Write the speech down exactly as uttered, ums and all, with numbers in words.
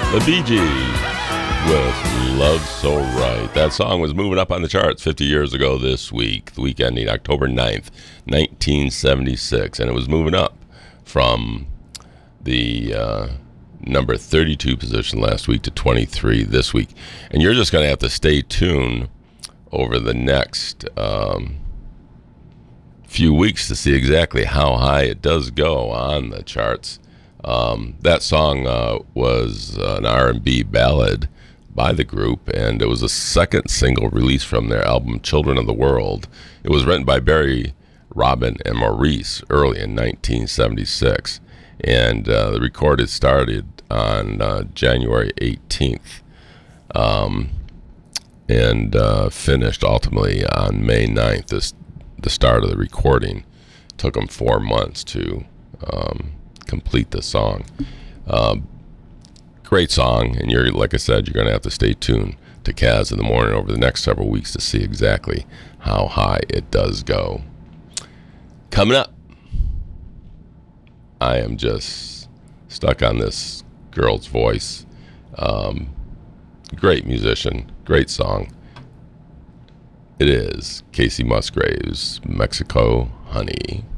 The Bee Gees with Love So Right. That song was moving up on the charts fifty years ago this week, the week ending October ninth, nineteen seventy-six. And it was moving up from the uh, number thirty-two position last week to twenty-three this week. And you're just going to have to stay tuned over the next um, few weeks to see exactly how high it does go on the charts. Um, that song uh, was an R and B ballad by the group, and it was a second single released from their album Children of the World. It was written by Barry, Robin, and Maurice early in nineteen seventy-six, and uh, the recording started on uh, January eighteenth um, and uh, finished ultimately on May ninth. This, the start of the recording took them four months to um, complete the song. Um, great song, and you're, like I said, you're going to have to stay tuned to Kaz in the Morning over the next several weeks to see exactly how high it does go. Coming up, I am just stuck on this girl's voice. Um, great musician, great song. It is Kacey Musgraves, Mexico Honey.